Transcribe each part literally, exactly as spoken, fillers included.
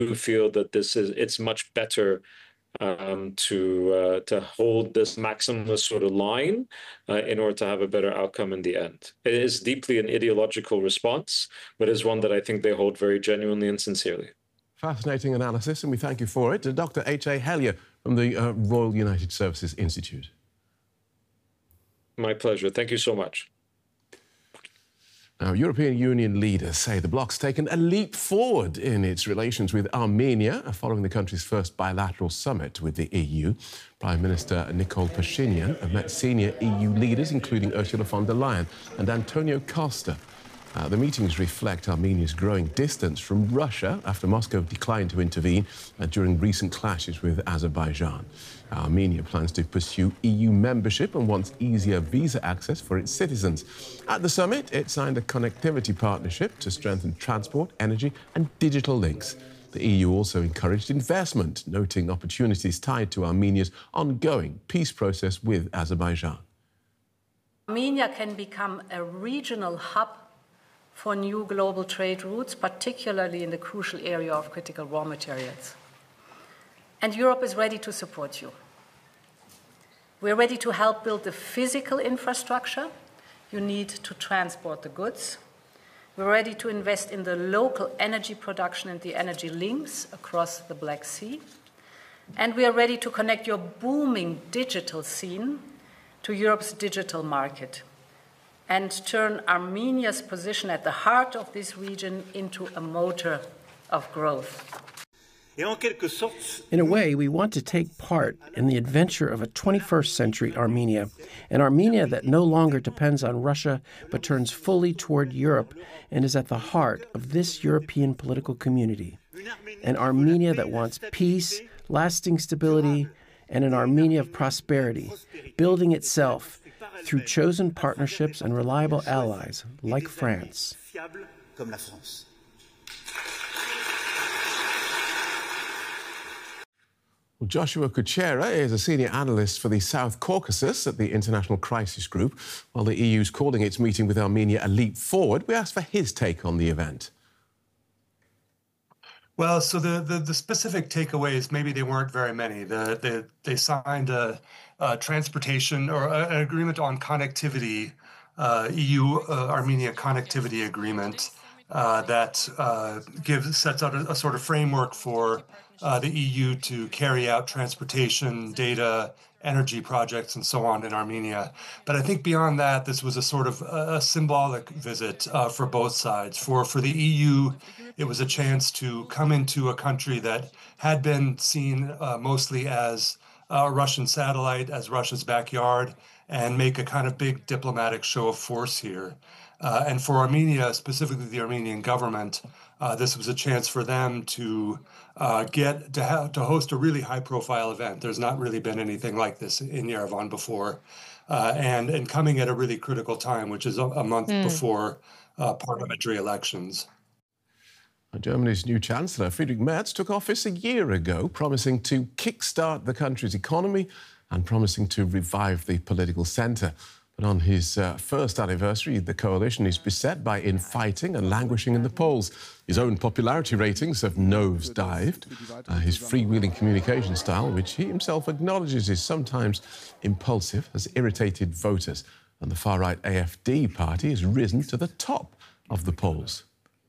feel that this is it's much better um, to uh, to hold this maximalist sort of line uh, in order to have a better outcome in the end. It is deeply an ideological response, but is one that I think they hold very genuinely and sincerely. Fascinating analysis, and we thank you for it. Doctor H A Hellier from the uh, Royal United Services Institute. My pleasure. Thank you so much. Now, European Union leaders say the bloc's taken a leap forward in its relations with Armenia following the country's first bilateral summit with the E U. Prime Minister Nikol Pashinyan met senior E U leaders, including Ursula von der Leyen and Antonio Costa. Uh, the meetings reflect Armenia's growing distance from Russia after Moscow declined to intervene uh, during recent clashes with Azerbaijan. Armenia plans to pursue E U membership and wants easier visa access for its citizens. At the summit, it signed a connectivity partnership to strengthen transport, energy and digital links. The E U also encouraged investment, noting opportunities tied to Armenia's ongoing peace process with Azerbaijan. Armenia can become a regional hub for new global trade routes, particularly in the crucial area of critical raw materials. And Europe is ready to support you. We're ready to help build the physical infrastructure you need to transport the goods. We're ready to invest in the local energy production and the energy links across the Black Sea. And we are ready to connect your booming digital scene to Europe's digital market and turn Armenia's position at the heart of this region into a motor of growth. In a way, we want to take part in the adventure of a twenty-first century Armenia, an Armenia that no longer depends on Russia but turns fully toward Europe and is at the heart of this European political community. An Armenia that wants peace, lasting stability, and an Armenia of prosperity, building itself through chosen partnerships and reliable allies like France. Well, Joshua Kuchera is a senior analyst for the South Caucasus at the International Crisis Group. While the E U is calling its meeting with Armenia a leap forward, we asked for his take on the event. Well, so the, the, the specific takeaways, maybe they weren't very many. The, the, they signed a, a transportation or a, an agreement on connectivity, uh, E U-Armenia connectivity agreement uh, that uh, gives sets out a, a sort of framework for uh, the E U to carry out transportation, data, energy projects, and so on in Armenia. But I think beyond that, this was a sort of a, a symbolic visit uh, for both sides. For, for the E U, it was a chance to come into a country that had been seen uh, mostly as a Russian satellite, as Russia's backyard, and make a kind of big diplomatic show of force here. Uh, and for Armenia, specifically the Armenian government, uh, this was a chance for them to uh, get to, have, to host a really high-profile event. There's not really been anything like this in Yerevan before, uh, and and coming at a really critical time, which is a, a month mm. before uh, parliamentary elections. Germany's new Chancellor, Friedrich Merz, took office a year ago, promising to kickstart the country's economy and promising to revive the political centre. But on his uh, first anniversary, the coalition is beset by infighting and languishing in the polls. His own popularity ratings have nosedived. Uh, his freewheeling communication style, which he himself acknowledges is sometimes impulsive, has irritated voters. And the far-right A F D party has risen to the top of the polls.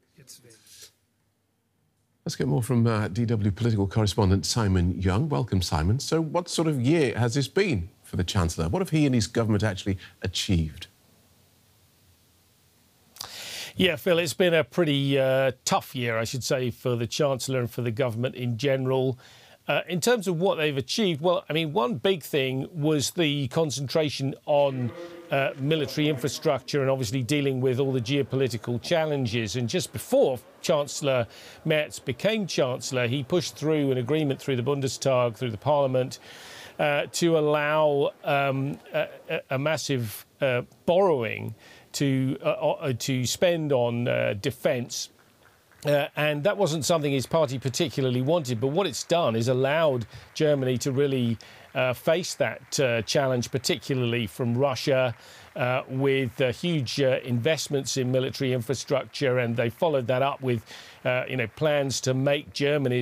Let's get more from uh, D W political correspondent Simon Young. Welcome, Simon. So what sort of year has this been for the Chancellor? What have he and his government actually achieved? Yeah, Phil, it's been a pretty uh, tough year, I should say, for the Chancellor and for the government in general. Uh, in terms of what they've achieved, well, I mean, one big thing was the concentration on uh, military infrastructure and obviously dealing with all the geopolitical challenges. And just before Chancellor Merz became Chancellor, he pushed through an agreement through the Bundestag, through the Parliament, uh, to allow um, a, a massive uh, borrowing to, uh, to spend on uh, defence. Uh, and that wasn't something his party particularly wanted. But what it's done is allowed Germany to really uh, face that uh, challenge, particularly from Russia, uh, with uh, huge uh, investments in military infrastructure. And they followed that up with, uh, you know, plans to make Germany